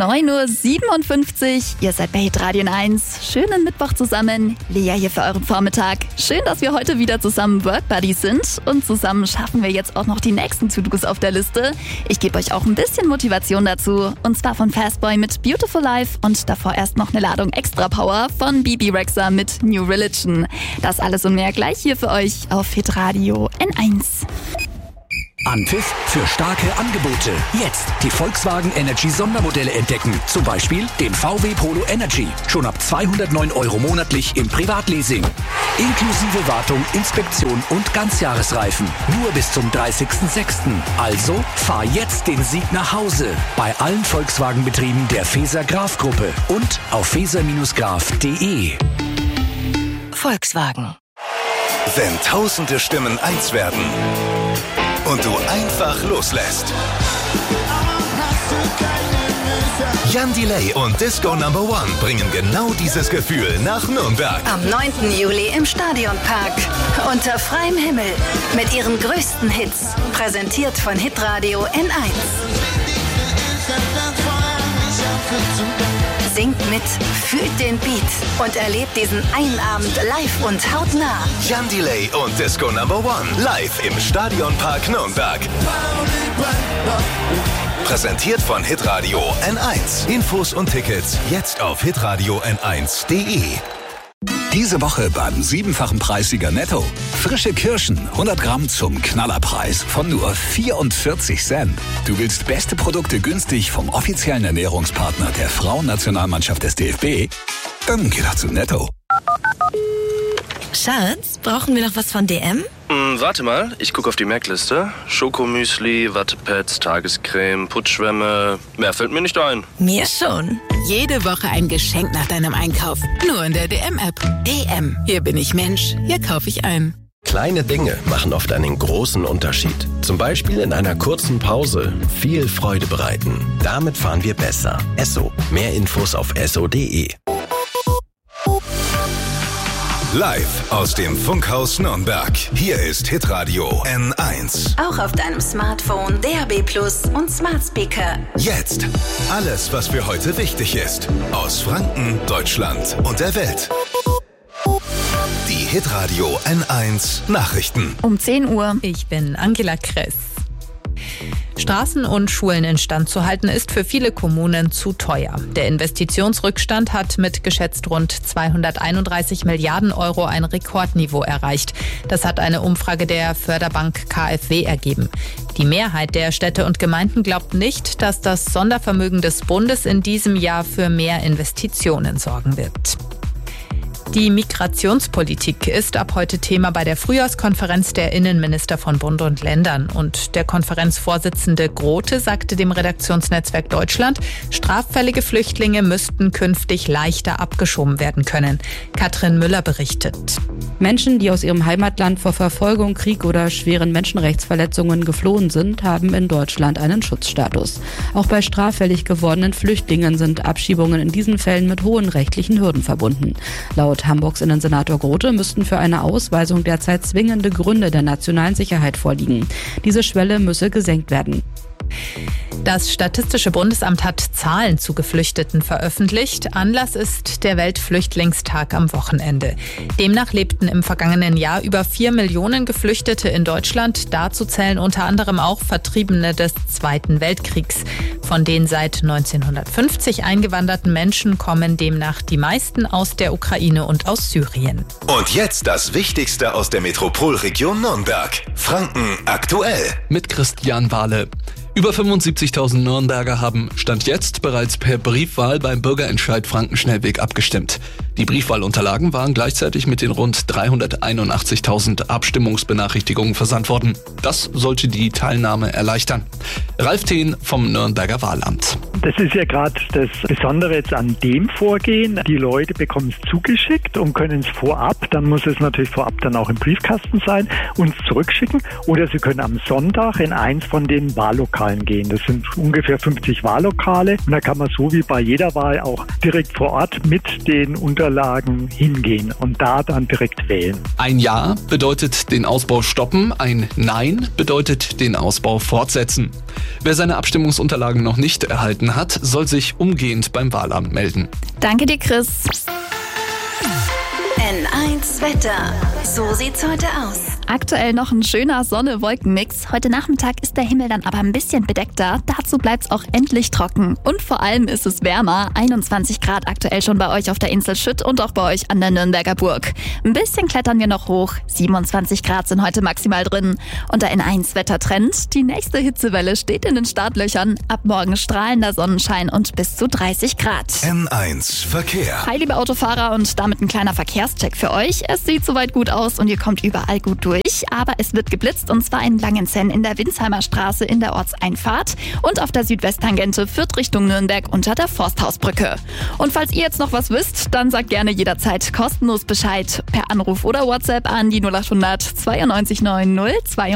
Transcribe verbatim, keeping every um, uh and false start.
neun Uhr siebenundfünfzig. Ihr seid bei Hitradio eins. Schönen Mittwoch zusammen. Lea hier für euren Vormittag. Schön, dass wir heute wieder zusammen Work Buddies sind. Und zusammen schaffen wir jetzt auch noch die nächsten To-Dos auf der Liste. Ich gebe euch auch ein bisschen Motivation dazu. Und zwar von Fastboy mit Beautiful Life und davor erst noch eine Ladung Extra Power von Bibi Rexha mit New Religion. Das alles und mehr gleich hier für euch auf Hitradio N eins. Anpfiff für starke Angebote. Jetzt die Volkswagen Energy Sondermodelle entdecken. Zum Beispiel den V W Polo Energy. Schon ab zweihundertneun Euro monatlich im Privatleasing. Inklusive Wartung, Inspektion und Ganzjahresreifen. Nur bis zum dreißigsten sechsten Also fahr jetzt den Sieg nach Hause. Bei allen Volkswagen-Betrieben der Feser-Graf-Gruppe und auf feser Graf punkt de. Volkswagen. Wenn tausende Stimmen eins werden und du einfach loslässt. Jan Delay und Disco Number One bringen genau dieses Gefühl nach Nürnberg. Am neunten Juli im Stadionpark. Unter freiem Himmel. Mit ihren größten Hits. Präsentiert von Hitradio N eins. Singt mit, fühlt den Beat und erlebt diesen einen Abend live und hautnah. Jan Delay und Disco Number One live im Stadionpark Nürnberg. Präsentiert von Hitradio N eins. Infos und Tickets jetzt auf hitradio n eins punkt de. Diese Woche beim siebenfachen Preissieger Netto. Frische Kirschen, hundert Gramm zum Knallerpreis von nur vierundvierzig Cent. Du willst beste Produkte günstig vom offiziellen Ernährungspartner der Frauennationalmannschaft des D F B? Dann geh doch zu Netto. Schatz, brauchen wir noch was von D M? Hm, warte mal, ich gucke auf die Merkliste. Schokomüsli, Wattepads, Tagescreme, Putzschwämme. Mehr fällt mir nicht ein. Mir schon. Jede Woche ein Geschenk nach deinem Einkauf. Nur in der D M-App. D M. Hier bin ich Mensch. Hier kaufe ich ein. Kleine Dinge machen oft einen großen Unterschied. Zum Beispiel in einer kurzen Pause viel Freude bereiten. Damit fahren wir besser. Esso. Mehr Infos auf esso punkt de. Live aus dem Funkhaus Nürnberg. Hier ist Hitradio N eins. Auch auf deinem Smartphone, D A B Plus und Smart Speaker. Jetzt alles, was für heute wichtig ist. Aus Franken, Deutschland und der Welt. Die Hitradio N eins Nachrichten. Um zehn Uhr. Ich bin Angela Kress. Straßen und Schulen instand zu halten, ist für viele Kommunen zu teuer. Der Investitionsrückstand hat mit geschätzt rund zweihunderteinunddreißig Milliarden Euro ein Rekordniveau erreicht. Das hat eine Umfrage der Förderbank K f W ergeben. Die Mehrheit der Städte und Gemeinden glaubt nicht, dass das Sondervermögen des Bundes in diesem Jahr für mehr Investitionen sorgen wird. Die Migrationspolitik ist ab heute Thema bei der Frühjahrskonferenz der Innenminister von Bund und Ländern. Und der Konferenzvorsitzende Grote sagte dem Redaktionsnetzwerk Deutschland, straffällige Flüchtlinge müssten künftig leichter abgeschoben werden können. Katrin Müller berichtet. Menschen, die aus ihrem Heimatland vor Verfolgung, Krieg oder schweren Menschenrechtsverletzungen geflohen sind, haben in Deutschland einen Schutzstatus. Auch bei straffällig gewordenen Flüchtlingen sind Abschiebungen in diesen Fällen mit hohen rechtlichen Hürden verbunden. Laut Hamburgs Innensenator Grote müssten für eine Ausweisung derzeit zwingende Gründe der nationalen Sicherheit vorliegen. Diese Schwelle müsse gesenkt werden. Das Statistische Bundesamt hat Zahlen zu Geflüchteten veröffentlicht. Anlass ist der Weltflüchtlingstag am Wochenende. Demnach lebten im vergangenen Jahr über vier Millionen Geflüchtete in Deutschland. Dazu zählen unter anderem auch Vertriebene des Zweiten Weltkriegs. Von den seit neunzehnhundertfünfzig eingewanderten Menschen kommen demnach die meisten aus der Ukraine und aus Syrien. Und jetzt das Wichtigste aus der Metropolregion Nürnberg. Franken aktuell. Mit Christian Wahle. Über fünfundsiebzigtausend Nürnberger haben Stand jetzt bereits per Briefwahl beim Bürgerentscheid Frankenschnellweg abgestimmt. Die Briefwahlunterlagen waren gleichzeitig mit den rund dreihunderteinundachtzigtausend Abstimmungsbenachrichtigungen versandt worden. Das sollte die Teilnahme erleichtern. Ralf Thehn vom Nürnberger Wahlamt. Das ist ja gerade das Besondere jetzt an dem Vorgehen. Die Leute bekommen es zugeschickt und können es vorab, dann muss es natürlich vorab dann auch im Briefkasten sein, uns zurückschicken. Oder sie können am Sonntag in eins von den Wahllokalen Wahllokalen gehen. Das sind ungefähr fünfzig Wahllokale und da kann man so wie bei jeder Wahl auch direkt vor Ort mit den Unterlagen hingehen und da dann direkt wählen. Ein Ja bedeutet den Ausbau stoppen, ein Nein bedeutet den Ausbau fortsetzen. Wer seine Abstimmungsunterlagen noch nicht erhalten hat, soll sich umgehend beim Wahlamt melden. Danke dir, Chris. N eins Wetter. So sieht's heute aus. Aktuell noch ein schöner Sonne-Wolken-Mix. Heute Nachmittag ist der Himmel dann aber ein bisschen bedeckter. Dazu bleibt's auch endlich trocken. Und vor allem ist es wärmer. einundzwanzig Grad aktuell schon bei euch auf der Insel Schütt und auch bei euch an der Nürnberger Burg. Ein bisschen klettern wir noch hoch. siebenundzwanzig Grad sind heute maximal drin. Und der N eins Wettertrend. Die nächste Hitzewelle steht in den Startlöchern. Ab morgen strahlender Sonnenschein und bis zu dreißig Grad. N eins Verkehr. Hi, liebe Autofahrer, und damit ein kleiner Verkehrscheck für euch. Es sieht soweit gut aus und ihr kommt überall gut durch. Aber es wird geblitzt, und zwar in Langenzenn in der Winsheimer Straße in der Ortseinfahrt und auf der Südwesttangente Fürth Richtung Nürnberg unter der Forsthausbrücke. Und falls ihr jetzt noch was wisst, dann sagt gerne jederzeit kostenlos Bescheid per Anruf oder WhatsApp an die null acht hundert zweiundneunzig neun null zwei.